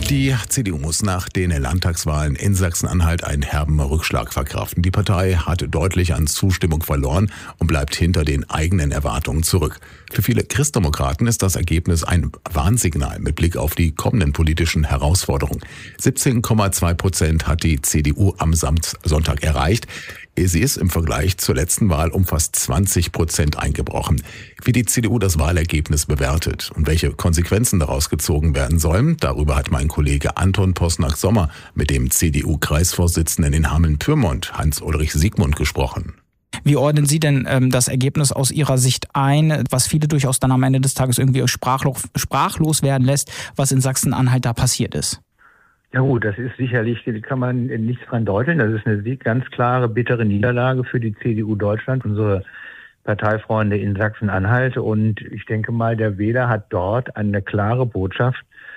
Die CDU muss nach den Landtagswahlen in Sachsen-Anhalt einen herben Rückschlag verkraften. Die Partei hat deutlich an Zustimmung verloren und bleibt hinter den eigenen Erwartungen zurück. Für viele Christdemokraten ist das Ergebnis ein Warnsignal mit Blick auf die kommenden politischen Herausforderungen. 17,2% hat die CDU am Sonntag erreicht. Sie ist im Vergleich zur letzten Wahl um fast 20% eingebrochen. Wie die CDU das Wahlergebnis bewertet und welche Konsequenzen daraus gezogen werden sollen, darüber hat mein Kollege Anton Posnack-Sommer mit dem CDU-Kreisvorsitzenden in Hameln-Pyrmont, Hans-Ulrich Siegmund, gesprochen. Wie ordnen Sie denn das Ergebnis aus Ihrer Sicht ein, was viele durchaus dann am Ende des Tages irgendwie sprachlos werden lässt, was in Sachsen-Anhalt da passiert ist? Ja gut, das ist sicherlich, kann man nichts dran deuteln. Das ist eine ganz klare, bittere Niederlage für die CDU Deutschland, unsere Parteifreunde in Sachsen-Anhalt. Und ich denke mal, der Wähler hat dort eine klare Botschaft